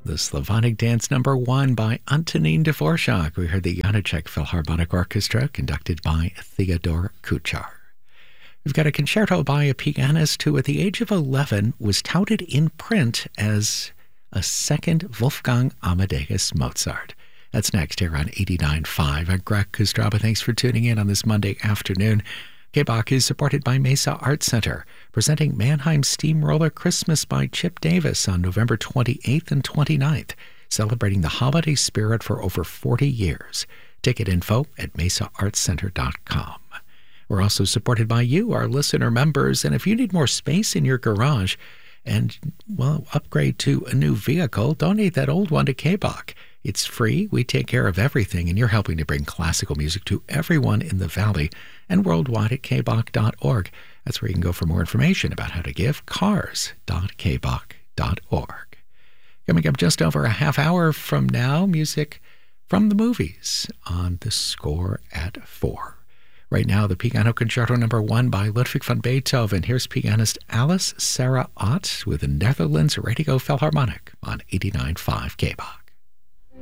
The Slavonic Dance #1 by Antonín Dvorak. We heard the Janáček Philharmonic Orchestra, conducted by Theodor Kuchar. We've got a concerto by a pianist who, at the age of 11, was touted in print as a second Wolfgang Amadeus Mozart. That's next here on 89.5. I'm Greg Kostraba. Thanks for tuning in on this Monday afternoon. KBOK is supported by Mesa Art Center, presenting Mannheim Steamroller Christmas by Chip Davis on November 28th and 29th, celebrating the holiday spirit for over 40 years. Ticket info at mesaartcenter.com. We're also supported by you, our listener members, and if you need more space in your garage and, well, upgrade to a new vehicle, donate that old one to KBOK. It's free, we take care of everything, and you're helping to bring classical music to everyone in the Valley and worldwide at kbok.org. That's where you can go for more information about how to give, cars.kbok.org. Coming up just over a half hour from now, music from the movies on The Score at 4. Right now, the Piano Concerto #1 by Ludwig van Beethoven. Here's pianist Alice Sarah Ott with the Netherlands Radio Philharmonic on 89.5 KBOK.